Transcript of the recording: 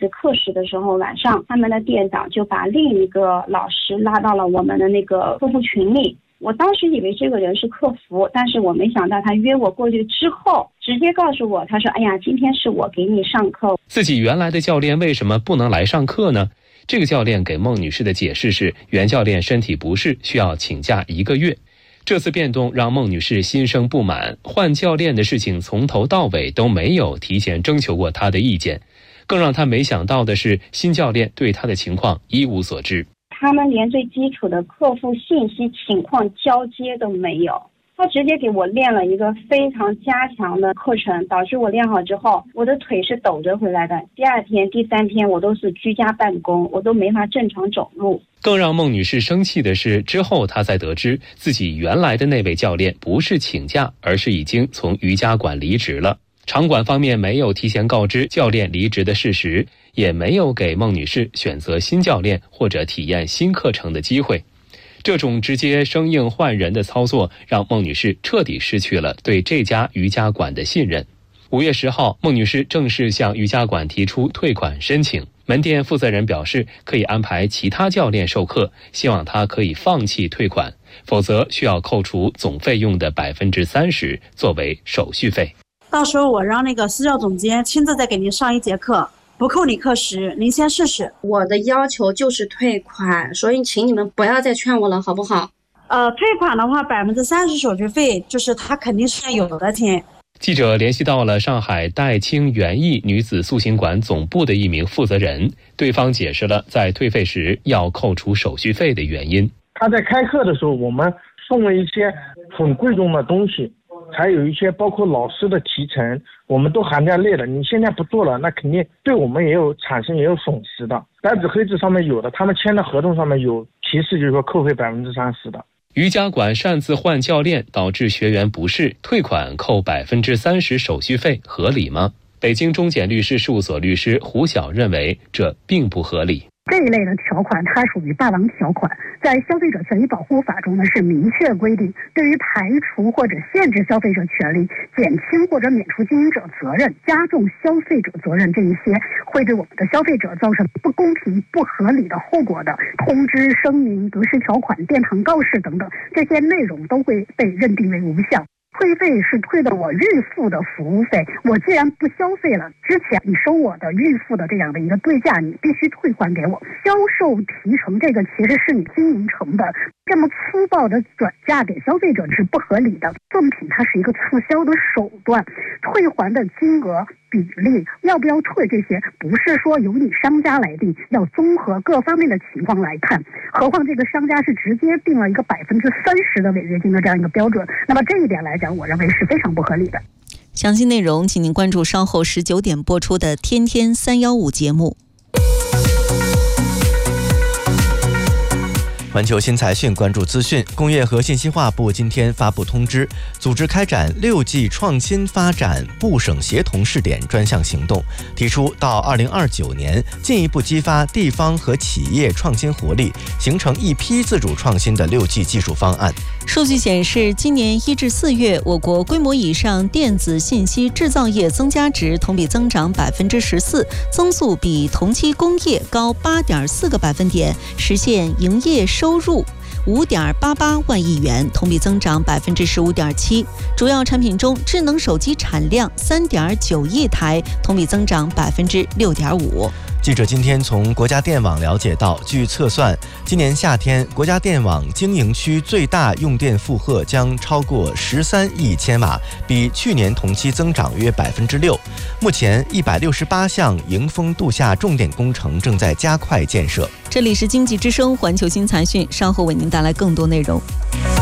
次课时的时候，晚上他们的店长就把另一个老师拉到了我们的那个客户群里。我当时以为这个人是客服，但是我没想到他约我过去之后，直接告诉我，他说：“哎呀，今天是我给你上课。” 自己原来的教练为什么不能来上课呢？这个教练给孟女士的解释是，原教练身体不适，需要请假1个月。这次变动让孟女士心生不满，换教练的事情从头到尾都没有提前征求过她的意见。更让她没想到的是，新教练对她的情况一无所知。 他们连最基础的客户信息情况交接都没有，他直接给我练了一个非常加强的课程，导致我练好之后，我的腿是抖着回来的。第2天、第3天我都是居家办公，我都没法正常走路。 更让孟女士生气的是，之后她才得知自己原来的那位教练不是请假，而是已经从瑜伽馆离职了。场馆方面没有提前告知教练离职的事实，也没有给孟女士选择新教练或者体验新课程的机会。这种直接生硬换人的操作，让孟女士彻底失去了对这家瑜伽馆的信任。5月10号，孟女士正式向瑜伽馆提出退款申请。门店负责人表示，可以安排其他教练授课，希望她可以放弃退款，否则需要扣除总费用的30%作为手续费。 到时候我让那个私教总监亲自再给您上1节课，不扣你课时，您先试试。 我的要求就是退款，所以请你们不要再劝我了，好不好？ 退款的话，30%手续费，就是他肯定是有的钱。 记者联系到了上海戴清园艺女子塑形馆总部的一名负责人，对方解释了在退费时要扣除手续费的原因。 他在开课的时候，我们送了一些很贵重的东西，还有一些包括老师的提成，我们都含在内的。你现在不做了，那肯定对我们也有损失的。白纸黑字上面有的，他们签的合同上面有提示，就是说扣费30%的。 瑜伽馆擅自换教练，导致学员不适，退款扣30%手续费，合理吗？北京中检律师事务所律师胡晓认为，这并不合理。 这一类的条款它属于霸王条款，在消费者权益保护法中呢是明确规定，对于排除或者限制消费者权利、减轻或者免除经营者责任、加重消费者责任这一些会对我们的消费者造成不公平、不合理的后果的通知、声明、格式条款、殿堂告示等等，这些内容都会被认定为无效。退费是退的我预付的服务费，我既然不消费了，之前你收我的预付的这样的一个对价，你必须退还给我。销售提成这个其实是你经营成本，这么粗暴的转嫁给消费者是不合理的。赠品它是一个促销的手段，退还的金额、比例要不要退，这些不是说由你商家来定，要综合各方面的情况来看。何况这个商家是直接定了一个30%的违约金的这样一个标准，那么这一点来讲，我认为是非常不合理的。 详细内容请您关注稍后19点播出的天天315节目。 环球新财讯关注资讯，工业和信息化部今天发布通知，组织开展6G 创新发展部省协同试点专项行动，提出到2029年进一步激发地方和企业创新活力，形成一批自主创新的6G 技术方案。 数据显示，今年1至4月，我国规模以上电子信息制造业增加值同比增长14%，增速比同期工业高8.4个百分点，实现营业收入5.88万亿元，同比增长15.7%。主要产品中，智能手机产量3.9亿台，同比增长6.5%。 记者今天从国家电网了解到，据测算，今年夏天国家电网经营区最大用电负荷将超过13亿千瓦，比去年同期增长约6%。目前168项迎峰度夏重点工程正在加快建设。 这里是经济之声环球新财讯，稍后为您带来更多内容。